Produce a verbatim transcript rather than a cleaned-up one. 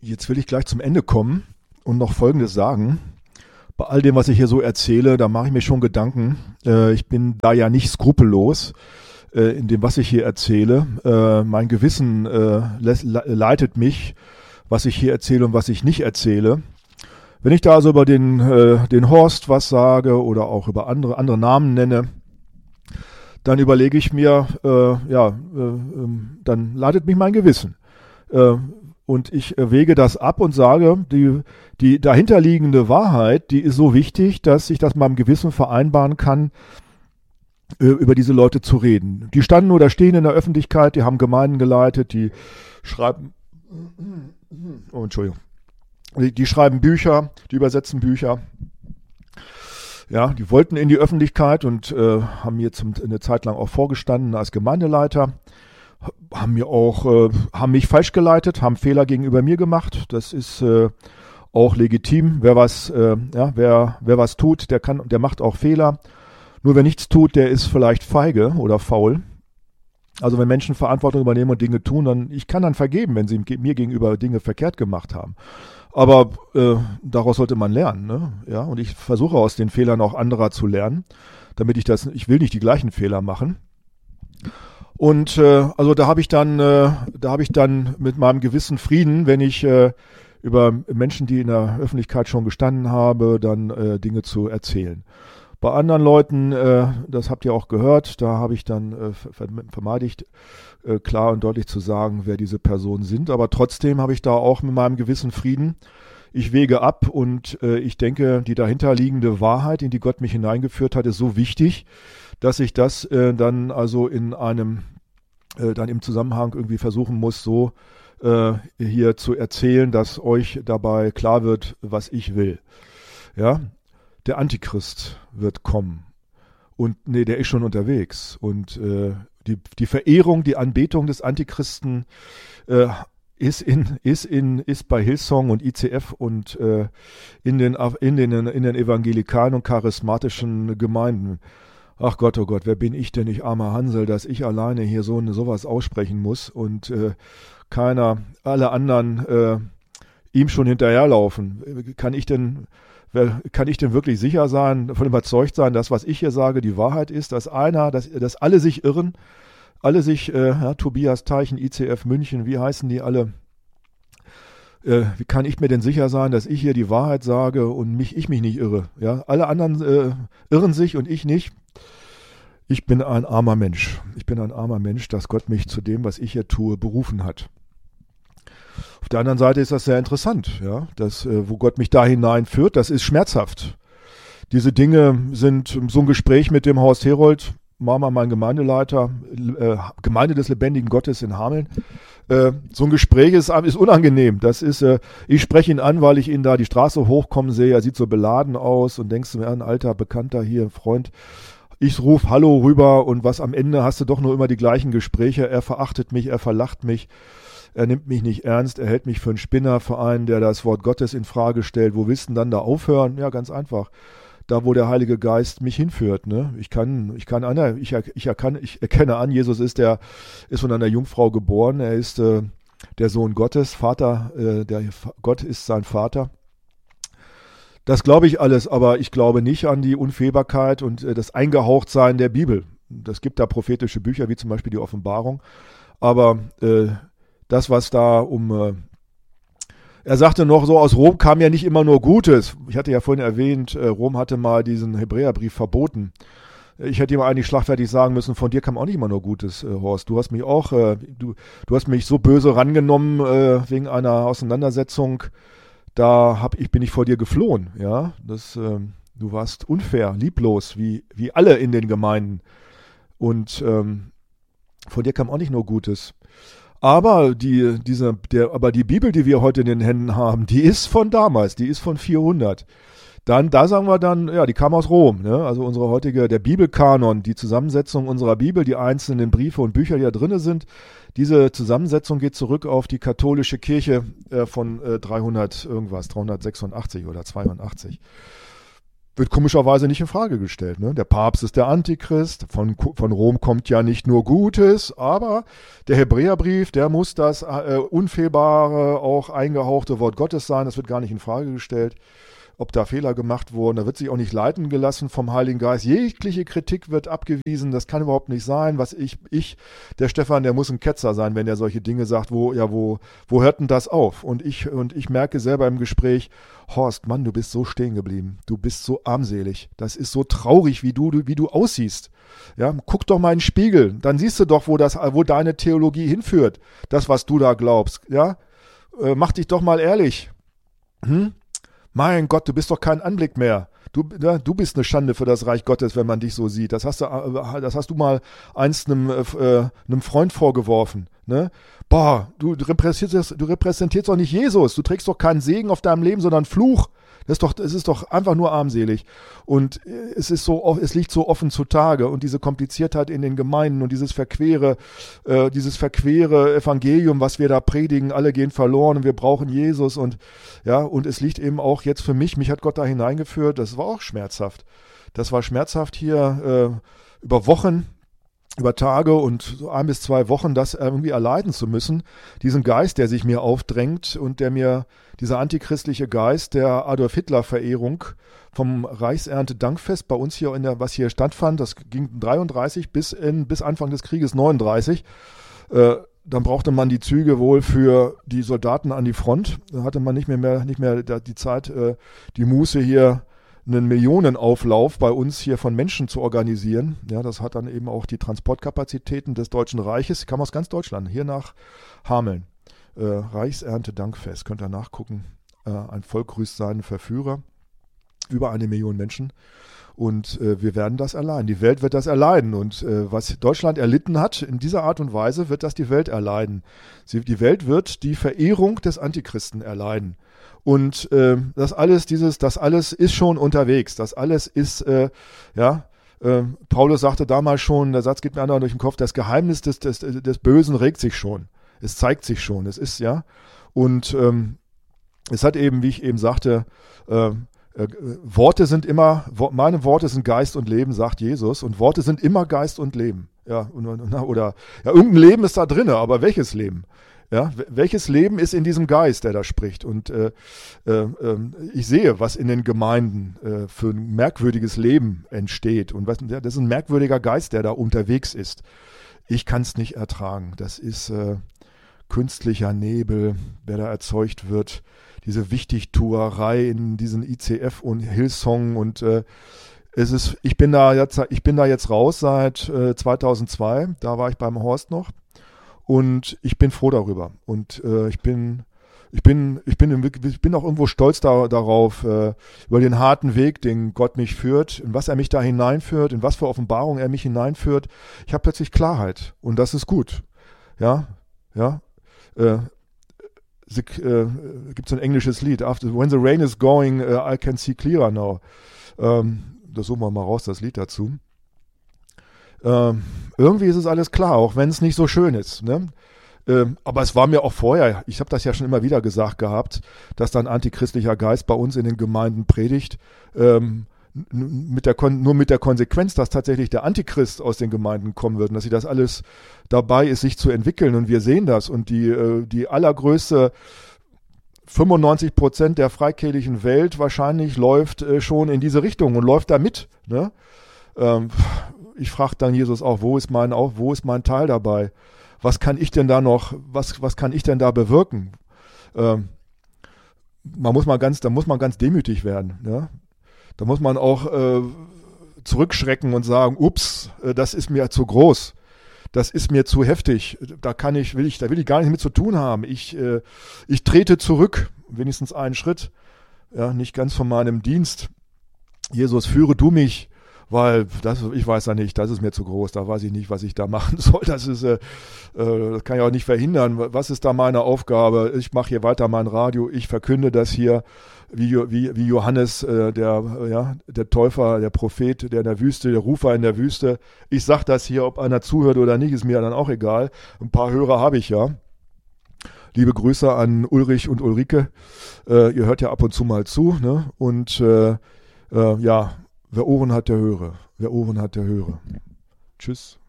Jetzt will ich gleich zum Ende kommen und noch Folgendes sagen. Bei all dem, was ich hier so erzähle, da mache ich mir schon Gedanken. Äh, ich bin da ja nicht skrupellos äh, in dem, was ich hier erzähle. Äh, mein Gewissen äh, les- le- leitet mich, was ich hier erzähle und was ich nicht erzähle. Wenn ich da also über den, äh, den Horst was sage oder auch über andere, andere Namen nenne, dann überlege ich mir, äh, ja, äh, dann leitet mich mein Gewissen. Äh, Und ich wege das ab und sage, die, die dahinterliegende Wahrheit, die ist so wichtig, dass ich das meinem Gewissen vereinbaren kann, über diese Leute zu reden. Die standen oder stehen in der Öffentlichkeit, die haben Gemeinden geleitet, die schreiben, oh, Entschuldigung, die, die schreiben Bücher, die übersetzen Bücher. Ja, die wollten in die Öffentlichkeit und äh, haben mir zum, eine Zeit lang auch vorgestanden als Gemeindeleiter. Haben mir auch, äh, haben mich falsch geleitet, haben Fehler gegenüber mir gemacht. Das ist äh, auch legitim. Wer was, äh, ja, wer, wer was tut, der kann, der macht auch Fehler. Nur wer nichts tut, der ist vielleicht feige oder faul. Also wenn Menschen Verantwortung übernehmen und Dinge tun, dann, ich kann dann vergeben, wenn sie mir gegenüber Dinge verkehrt gemacht haben. Aber äh, daraus sollte man lernen, ne? Ja, und ich versuche aus den Fehlern auch anderer zu lernen, damit ich das, ich will nicht die gleichen Fehler machen. Und äh, also da habe ich dann, äh, da habe ich dann mit meinem gewissen Frieden, wenn ich äh, über Menschen, die in der Öffentlichkeit schon gestanden habe, dann äh, Dinge zu erzählen. Bei anderen Leuten, äh, das habt ihr auch gehört, da habe ich dann äh, vermeide ich äh, klar und deutlich zu sagen, wer diese Personen sind. Aber trotzdem habe ich da auch mit meinem gewissen Frieden. Ich wege ab und äh, ich denke, die dahinterliegende Wahrheit, in die Gott mich hineingeführt hat, ist so wichtig, dass ich das äh, dann also in einem, äh, dann im Zusammenhang irgendwie versuchen muss, so äh, hier zu erzählen, dass euch dabei klar wird, was ich will. Ja, der Antichrist wird kommen und nee, der ist schon unterwegs und äh, die die Verehrung, die Anbetung des Antichristen äh, ist in ist in ist bei Hillsong und I C F und äh, in den in den in den evangelikalen und charismatischen Gemeinden. Ach Gott, oh Gott, wer bin ich denn, ich armer Hansel, dass ich alleine hier so eine, sowas aussprechen muss und äh, keiner, alle anderen äh, ihm schon hinterherlaufen. Kann ich denn, wer, kann ich denn wirklich sicher sein, davon überzeugt sein, dass was ich hier sage die Wahrheit ist, dass einer, dass, dass alle sich irren, alle sich, äh, ja, Tobias Teichen, I C F München, wie heißen die alle? Äh, wie kann ich mir denn sicher sein, dass ich hier die Wahrheit sage und mich, ich mich nicht irre? Ja, alle anderen äh, irren sich und ich nicht. Ich bin ein armer Mensch. Ich bin ein armer Mensch, dass Gott mich zu dem, was ich hier tue, berufen hat. Auf der anderen Seite ist das sehr interessant, ja, dass, äh, wo Gott mich da hineinführt, das ist schmerzhaft. Diese Dinge sind so ein Gespräch mit dem Horst Herold, Mama, mein Gemeindeleiter, äh, Gemeinde des lebendigen Gottes in Hameln. Äh, so ein Gespräch ist, ist unangenehm. Das ist, äh, ich spreche ihn an, weil ich ihn da die Straße hochkommen sehe. Er sieht so beladen aus und denkst mir, ein alter Bekannter hier, ein Freund. Ich rufe Hallo rüber und was am Ende hast du doch nur immer die gleichen Gespräche. Er verachtet mich, er verlacht mich, er nimmt mich nicht ernst, er hält mich für einen Spinner, für einen, der das Wort Gottes in Frage stellt. Wo willst du denn dann da aufhören? Ja, ganz einfach. Da, wo der Heilige Geist mich hinführt, ne? Ich kann, ich kann an, ich, ich, erkann, ich erkenne an, Jesus ist der, ist von einer Jungfrau geboren. Er ist äh, der Sohn Gottes, Vater, äh, der Gott ist sein Vater. Das glaube ich alles, aber ich glaube nicht an die Unfehlbarkeit und äh, das Eingehauchtsein der Bibel. Das gibt da prophetische Bücher, wie zum Beispiel die Offenbarung. Aber äh, das, was da um äh, er sagte noch so, aus Rom kam ja nicht immer nur Gutes. Ich hatte ja vorhin erwähnt, Rom hatte mal diesen Hebräerbrief verboten. Ich hätte ihm eigentlich schlagfertig sagen müssen, von dir kam auch nicht immer nur Gutes, Horst. Du hast mich auch, du, du hast mich so böse rangenommen wegen einer Auseinandersetzung. Da hab ich, bin ich vor dir geflohen. Ja, das, du warst unfair, lieblos, wie, wie alle in den Gemeinden. Und ähm, von dir kam auch nicht nur Gutes. Aber die, diese, der, aber die Bibel, die wir heute in den Händen haben, die ist von damals, die ist von vierhundert. Dann, da sagen wir dann, ja, die kam aus Rom, ne? Also unsere heutige, der Bibelkanon, die Zusammensetzung unserer Bibel, die einzelnen Briefe und Bücher, die da drinne sind, diese Zusammensetzung geht zurück auf die katholische Kirche äh, von äh, dreihundert irgendwas, dreihundertsechsundachtzig oder zweiundachtzig. wird komischerweise nicht in Frage gestellt. Ne? Der Papst ist der Antichrist, von, von Rom kommt ja nicht nur Gutes, aber der Hebräerbrief, der muss das äh, unfehlbare, auch eingehauchte Wort Gottes sein, das wird gar nicht in Frage gestellt, ob da Fehler gemacht wurden, da wird sich auch nicht leiten gelassen vom Heiligen Geist. Jegliche Kritik wird abgewiesen, das kann überhaupt nicht sein, was ich, ich, der Stefan, der muss ein Ketzer sein, wenn er solche Dinge sagt, wo, ja, wo, wo hört denn das auf? Und ich, und ich merke selber im Gespräch, Horst, Mann, du bist so stehen geblieben, du bist so armselig, das ist so traurig, wie du, wie du aussiehst. Ja, guck doch mal in den Spiegel, dann siehst du doch, wo das, wo deine Theologie hinführt, das, was du da glaubst, ja? Äh, mach dich doch mal ehrlich. Hm? Mein Gott, du bist doch kein Anblick mehr. Du, ja, du bist eine Schande für das Reich Gottes, wenn man dich so sieht. Das hast du, das hast du mal einst einem, äh, einem Freund vorgeworfen. Ne? Boah, du repräsentierst, du repräsentierst doch nicht Jesus. Du trägst doch keinen Segen auf deinem Leben, sondern Fluch. Das ist doch, es ist doch einfach nur armselig. Und es ist so, es liegt so offen zutage. Und diese Kompliziertheit in den Gemeinden und dieses verquere, äh, dieses verquere Evangelium, was wir da predigen, alle gehen verloren und wir brauchen Jesus. Und ja, und es liegt eben auch jetzt für mich, mich hat Gott da hineingeführt. Das war auch schmerzhaft. Das war schmerzhaft hier äh, über Wochen, über Tage und so ein bis zwei Wochen das irgendwie erleiden zu müssen, diesen Geist, der sich mir aufdrängt und der mir, dieser antichristliche Geist der Adolf-Hitler-Verehrung vom Reichsernte-Dankfest bei uns hier, in der, was hier stattfand, das ging dreiunddreißig bis, in, bis Anfang des Krieges neununddreißig, äh, dann brauchte man die Züge wohl für die Soldaten an die Front, da hatte man nicht mehr, mehr, nicht mehr die Zeit, äh, die Muße hier einen Millionenauflauf bei uns hier von Menschen zu organisieren. Ja, das hat dann eben auch die Transportkapazitäten des Deutschen Reiches. Ich kam aus ganz Deutschland, hier nach Hameln. Äh, Reichsernte-Dankfest, könnt ihr nachgucken. Äh, ein Volk grüßt seinen Verführer. Über eine Million Menschen. Und äh, wir werden das erleiden. Die Welt wird das erleiden. Und äh, was Deutschland erlitten hat, in dieser Art und Weise wird das die Welt erleiden. Sie, die Welt wird die Verehrung des Antichristen erleiden. Und äh, das alles, dieses, das alles ist schon unterwegs. Das alles ist, äh, ja, äh, Paulus sagte damals schon, der Satz geht mir andauernd durch den Kopf, das Geheimnis des, des, des Bösen regt sich schon. Es zeigt sich schon. Es ist, ja. Und ähm, es hat eben, wie ich eben sagte, äh, äh, Worte sind immer, wo, meine Worte sind Geist und Leben, sagt Jesus. Und Worte sind immer Geist und Leben. Ja, und, und, oder, ja, irgendein Leben ist da drin, aber welches Leben? Ja, welches Leben ist in diesem Geist, der da spricht? Und äh, äh, ich sehe, was in den Gemeinden äh, für ein merkwürdiges Leben entsteht. Und was, das ist ein merkwürdiger Geist, der da unterwegs ist. Ich kann es nicht ertragen. Das ist äh, künstlicher Nebel, der da erzeugt wird. Diese Wichtigtuerei in diesen I C F und Hillsong. Und äh, es ist, ich bin da jetzt, ich bin da jetzt raus seit äh, zweitausendzwei. Da war ich beim Horst noch. Und ich bin froh darüber. Und äh, ich bin, ich bin, ich bin, ich bin auch irgendwo stolz da, darauf, äh, über den harten Weg, den Gott mich führt, in was er mich da hineinführt, in was für Offenbarung er mich hineinführt. Ich habe plötzlich Klarheit. Und das ist gut. Ja, ja. Äh, äh, gibt es ein englisches Lied. After, When the rain is going, uh, I can see clearer now. Ähm, das suchen wir mal raus, das Lied dazu. Ähm, irgendwie ist es alles klar, auch wenn es nicht so schön ist. Ne? Ähm, aber es war mir auch vorher, ich habe das ja schon immer wieder gesagt gehabt, dass dann antichristlicher Geist bei uns in den Gemeinden predigt, ähm, mit der Kon- nur mit der Konsequenz, dass tatsächlich der Antichrist aus den Gemeinden kommen wird und dass sie das alles dabei ist, sich zu entwickeln. Und wir sehen das. Und die, äh, die allergrößte fünfundneunzig Prozent der freikirchlichen Welt wahrscheinlich läuft äh, schon in diese Richtung und läuft da mit. Ne? Ähm, Ich frage dann Jesus auch, wo ist mein, auch, wo ist mein Teil dabei? Was kann ich denn da noch, was, was kann ich denn da bewirken? Ähm, man muss mal ganz, da muss man ganz demütig werden. Ja? Da muss man auch äh, zurückschrecken und sagen, ups, äh, das ist mir zu groß. Das ist mir zu heftig. Da kann ich, will ich, da will ich gar nichts mit zu tun haben. Ich, äh, ich trete zurück, wenigstens einen Schritt, ja, nicht ganz von meinem Dienst. Jesus, führe du mich. Weil, das, ich weiß ja nicht, das ist mir zu groß, da weiß ich nicht, was ich da machen soll. Das ist, äh, äh, das kann ich auch nicht verhindern. Was ist da meine Aufgabe? Ich mache hier weiter mein Radio, ich verkünde das hier, wie, wie, wie Johannes, äh, der, äh, ja, der Täufer, der Prophet, der in der Wüste, der Rufer in der Wüste. Ich sag das hier, ob einer zuhört oder nicht, ist mir dann auch egal. Ein paar Hörer habe ich ja. Liebe Grüße an Ulrich und Ulrike. Äh, ihr hört ja ab und zu mal zu, ne? Und äh, Äh, ja, wer Ohren hat, der höre. Wer Ohren hat, der höre. Tschüss.